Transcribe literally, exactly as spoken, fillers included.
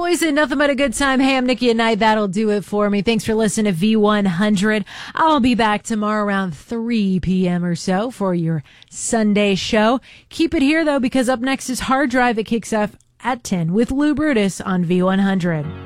Poison, nothing but a good time. Hey, I'm Nikki at Night. That'll do it for me. Thanks for listening to V one hundred. I'll be back tomorrow around three p.m. or so for your Sunday show. Keep it here, though, because up next is Hard Drive. It kicks off at ten with Lou Brutus on V one hundred.